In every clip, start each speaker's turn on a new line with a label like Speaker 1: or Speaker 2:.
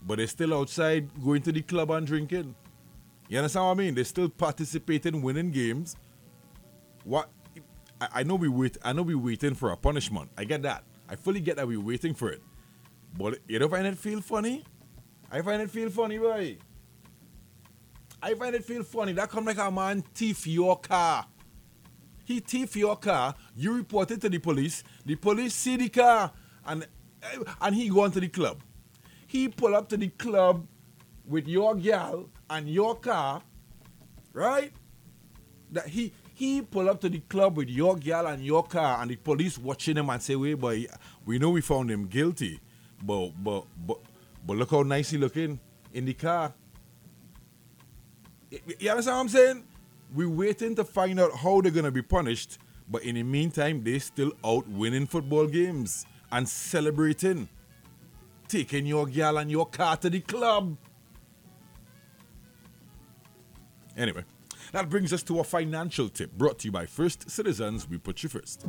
Speaker 1: but they're still outside going to the club and drinking. You understand what I mean? They still participating, winning games. What? I know we waiting for a punishment. I get that. I fully get that we're waiting for it. But you don't find it feel funny? I find it feel funny, boy. I find it feel funny. That come like a man thief your car. He thief your car. You report it to the police see the car, and he go on to the club. He pull up to the club with your gal and your car, right? That he pull up to the club with your gal and your car, and the police watching him and say, "Wait, boy, we know we found him guilty, but look how nice he looking in the car." You understand what I'm saying? We're waiting to find out how they're gonna be punished, but in the meantime, they still out winning football games and celebrating, taking your gal and your car to the club. Anyway, that brings us to a financial tip brought to you by First Citizens. We put you first.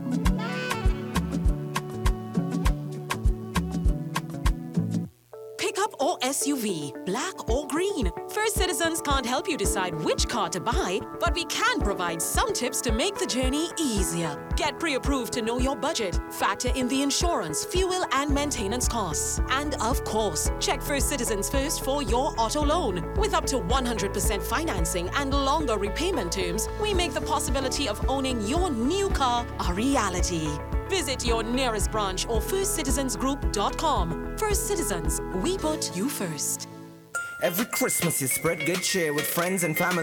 Speaker 2: Pickup or SUV, black or green. First Citizens can't help you decide which car to buy, but we can provide some tips to make the journey easier. Get pre-approved to know your budget, factor in the insurance, fuel and maintenance costs. And of course, check First Citizens first for your auto loan. With up to 100% financing and longer repayment terms, we make the possibility of owning your new car a reality. Visit your nearest branch or firstcitizensgroup.com. First Citizens, we put you first.
Speaker 3: Every Christmas you spread good cheer with friends and family.